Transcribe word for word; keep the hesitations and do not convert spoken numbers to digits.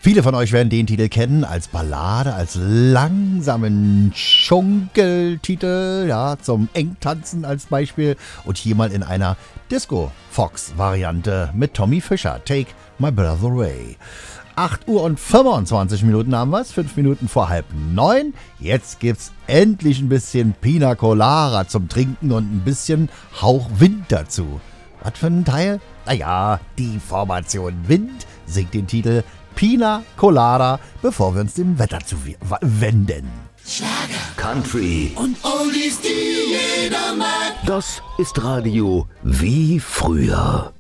Viele von euch werden den Titel kennen als Ballade, als langsamen Schunkeltitel, ja, zum Engtanzen als Beispiel. Und hier mal in einer Disco-Fox-Variante mit Tommy Fischer. Take My Breath Away. acht Uhr und fünfundzwanzig Minuten haben wir es, fünf Minuten vor halb neun. Jetzt gibt's endlich ein bisschen Pina Colada zum Trinken und ein bisschen Hauch Wind dazu. Was für ein Teil? Naja, die Formation Wind singt den Titel Pina Colada, bevor wir uns dem Wetter zu wenden. Schlager, Country und Oldies, die jeder mag. Das ist Radio wie früher.